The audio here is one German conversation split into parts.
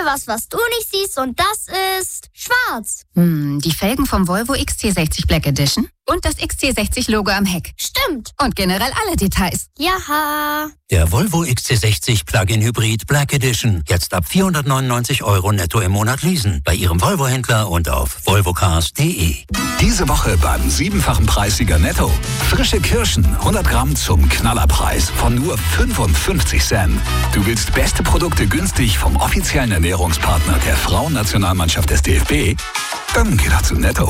was du nicht siehst und das ist schwarz. Die Felgen vom Volvo XC60 Black Edition und das XC60-Logo am Heck. Stimmt. Und generell alle Details. Jaha. Der Volvo XC60 Plug-in Hybrid Black Edition. Jetzt ab 499 € netto im Monat leasen. Bei Ihrem Volvo-Händler und auf volvocars.de. Diese Woche beim 7-fachen Preissieger Netto. Frische Kirschen, 100 Gramm zum Knallerpreis von nur 55 Cent. Du willst beste Produkte günstig vom offiziellen Ernährungspartner der Frauennationalmannschaft des DFB? Dann geh doch zu Netto.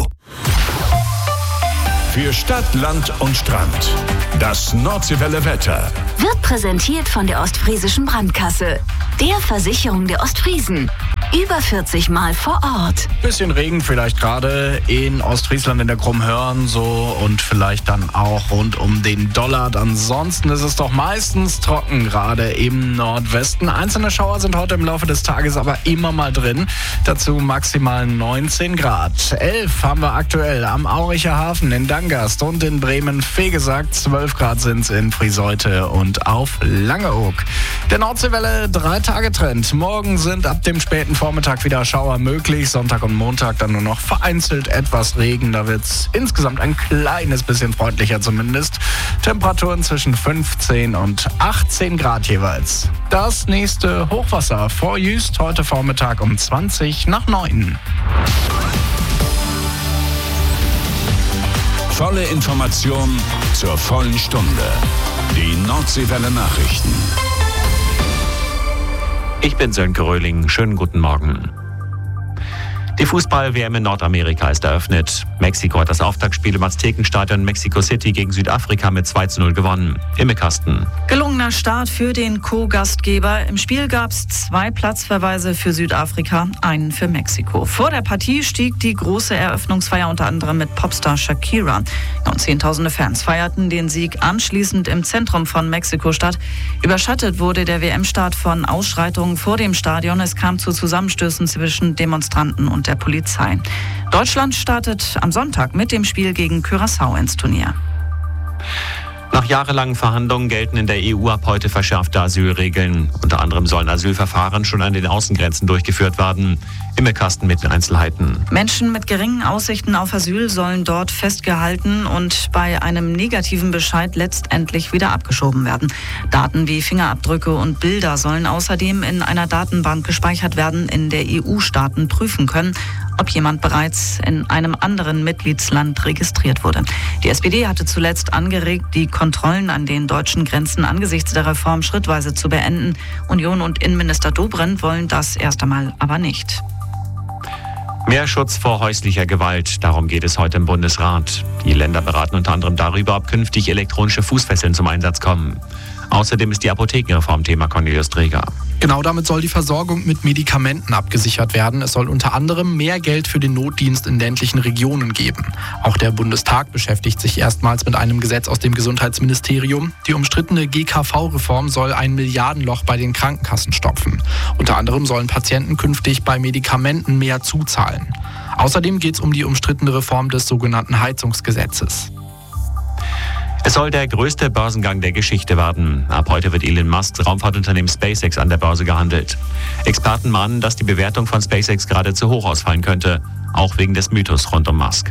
Für Stadt, Land und Strand. Das Nordseewelle Wetter. Wird präsentiert von der Ostfriesischen Brandkasse. Der Versicherung der Ostfriesen. Über 40 Mal vor Ort. Bisschen Regen vielleicht gerade in Ostfriesland in der Krummhörn so und vielleicht dann auch rund um den Dollard. Ansonsten ist es doch meistens trocken, gerade im Nordwesten. Einzelne Schauer sind heute im Laufe des Tages aber immer mal drin. Dazu maximal 19 Grad. 11 haben wir aktuell am Auricher Hafen in Dangast und in Bremen-Vegesack. 12 Grad sind es in Friseute und auf Langeoog. Der Nordseewelle 3-Tage-Trend. Morgen sind ab dem späten Vormittag wieder Schauer möglich. Sonntag und Montag dann nur noch vereinzelt etwas Regen. Da wird es insgesamt ein kleines bisschen freundlicher zumindest. Temperaturen zwischen 15 und 18 Grad jeweils. Das nächste Hochwasser vor Jüst heute Vormittag um 20:09. Volle Information zur vollen Stunde. Die Nordseewelle Nachrichten. Ich bin Sönke Röhling. Schönen guten Morgen. Die Fußball-WM in Nordamerika ist eröffnet. Mexiko hat das Auftaktspiel im Aztekenstadion Mexico City gegen Südafrika mit 2:0 gewonnen. Imme Kasten. Gelungener Start für den Co-Gastgeber. Im Spiel gab es 2 Platzverweise für Südafrika, einen für Mexiko. Vor der Partie stieg die große Eröffnungsfeier unter anderem mit Popstar Shakira. Und Zehntausende Fans feierten den Sieg anschließend im Zentrum von Mexiko-Stadt. Überschattet wurde der WM-Start von Ausschreitungen vor dem Stadion. Es kam zu Zusammenstößen zwischen Demonstranten und der Polizei. Deutschland startet am Sonntag mit dem Spiel gegen Curaçao ins Turnier. Nach jahrelangen Verhandlungen gelten in der EU ab heute verschärfte Asylregeln. Unter anderem sollen Asylverfahren schon an den Außengrenzen durchgeführt werden. Imme Kasten mit den Einzelheiten. Menschen mit geringen Aussichten auf Asyl sollen dort festgehalten und bei einem negativen Bescheid letztendlich wieder abgeschoben werden. Daten wie Fingerabdrücke und Bilder sollen außerdem in einer Datenbank gespeichert werden, in der EU-Staaten prüfen können, ob jemand bereits in einem anderen Mitgliedsland registriert wurde. Die SPD hatte zuletzt angeregt, die Kontrollen an den deutschen Grenzen angesichts der Reform schrittweise zu beenden. Union und Innenminister Dobrindt wollen das erst einmal aber nicht. Mehr Schutz vor häuslicher Gewalt, darum geht es heute im Bundesrat. Die Länder beraten unter anderem darüber, ob künftig elektronische Fußfesseln zum Einsatz kommen. Außerdem ist die Apothekenreform Thema. Cornelius Träger. Genau, damit soll die Versorgung mit Medikamenten abgesichert werden. Es soll unter anderem mehr Geld für den Notdienst in ländlichen Regionen geben. Auch der Bundestag beschäftigt sich erstmals mit einem Gesetz aus dem Gesundheitsministerium. Die umstrittene GKV-Reform soll ein Milliardenloch bei den Krankenkassen stopfen. Unter anderem sollen Patienten künftig bei Medikamenten mehr zuzahlen. Außerdem geht es um die umstrittene Reform des sogenannten Heizungsgesetzes. Es soll der größte Börsengang der Geschichte werden. Ab heute wird Elon Musks Raumfahrtunternehmen SpaceX an der Börse gehandelt. Experten mahnen, dass die Bewertung von SpaceX gerade zu hoch ausfallen könnte, auch wegen des Mythos rund um Musk.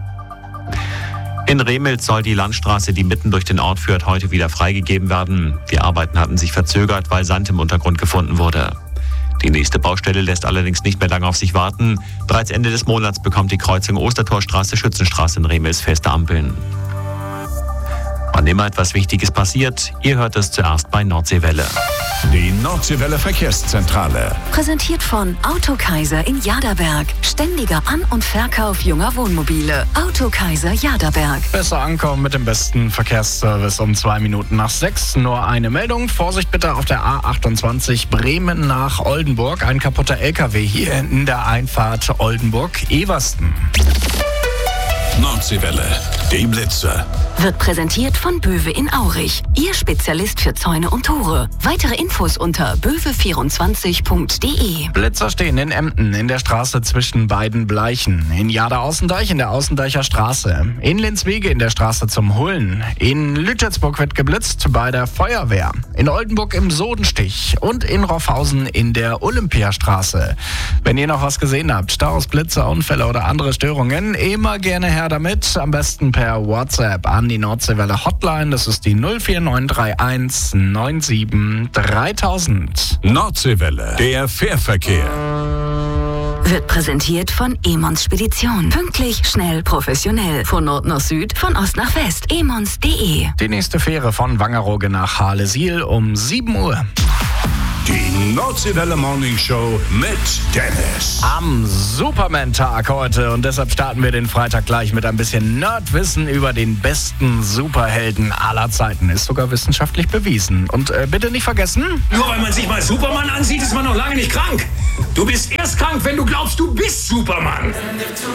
In Remelt soll die Landstraße, die mitten durch den Ort führt, heute wieder freigegeben werden. Die Arbeiten hatten sich verzögert, weil Sand im Untergrund gefunden wurde. Die nächste Baustelle lässt allerdings nicht mehr lange auf sich warten. Bereits Ende des Monats bekommt die Kreuzung Ostertorstraße-Schützenstraße in Remels feste Ampeln. Wann immer etwas Wichtiges passiert, ihr hört es zuerst bei Nordseewelle. Die Nordseewelle Verkehrszentrale. Präsentiert von Autokaiser in Jaderberg. Ständiger An- und Verkauf junger Wohnmobile. Autokaiser Jaderberg. Besser ankommen mit dem besten Verkehrsservice um 2:05. Nur eine Meldung. Vorsicht bitte auf der A28 Bremen nach Oldenburg. Ein kaputter LKW hier in der Einfahrt Oldenburg-Eversten. Nordseewelle. Die Blitzer. Wird präsentiert von Böwe in Aurich. Ihr Spezialist für Zäune und Tore. Weitere Infos unter böwe24.de. Blitzer stehen in Emden in der Straße zwischen beiden Bleichen. In Jada-Außendeich in der Außendeicher Straße. In Linswege in der Straße zum Hullen. In Lütetsburg wird geblitzt bei der Feuerwehr. In Oldenburg im Sodenstich. Und in Roffhausen in der Olympiastraße. Wenn ihr noch was gesehen habt, Staus, Blitzer, Unfälle oder andere Störungen, immer gerne her damit. Am besten per WhatsApp an die Nordseewelle Hotline. Das ist die 04931 97 3000. Nordseewelle. Der Fährverkehr. Wird präsentiert von Emons Spedition. Pünktlich, schnell, professionell. Von Nord nach Süd, von Ost nach West. emons.de. Die nächste Fähre von Wangerooge nach Harlesiel um 7 Uhr. Die Nordseewelle Morning Show mit Dennis. Am Superman-Tag heute und deshalb starten wir den Freitag gleich mit ein bisschen Nerdwissen über den besten Superhelden aller Zeiten. Ist sogar wissenschaftlich bewiesen. Und bitte nicht vergessen... Nur weil man sich mal Superman ansieht, ist man noch lange nicht krank. Du bist erst krank, wenn du glaubst, du bist Superman.